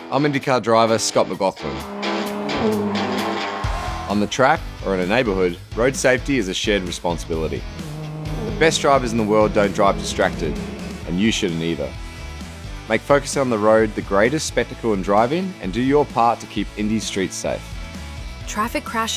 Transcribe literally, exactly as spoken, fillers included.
I'm IndyCar driver Scott McLaughlin. On the track or in a neighbourhood, road safety is a shared responsibility. The best drivers in the world don't drive distracted, and you shouldn't either. Make focusing on the road the greatest spectacle in driving and do your part to keep Indy's streets safe. Traffic crashes